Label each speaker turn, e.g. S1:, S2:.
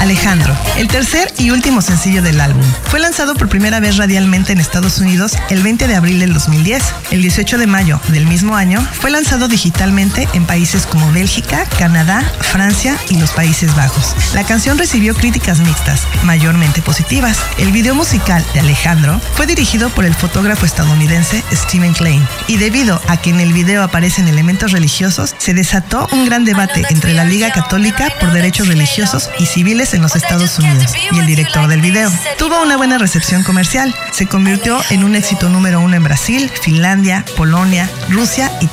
S1: Alejandro, el tercer y último sencillo del álbum. Fue lanzado por primera vez radialmente en Estados Unidos el 20 de abril del 2010. El 18 de mayo del mismo año fue lanzado digitalmente en países como Bélgica, Canadá, Francia y los Países Bajos. La canción recibió críticas mixtas, mayormente positivas. El video musical de Alejandro fue dirigido por el fotógrafo estadounidense Steven Klein, y debido a que en el video aparecen elementos religiosos, se desató un gran debate entre la Liga Católica por Derechos Religiosos y Civiles en los Estados Unidos y el director del video. Tuvo una buena recepción comercial. Se convirtió en un éxito número 1 en Brasil, Finlandia, Polonia, Rusia y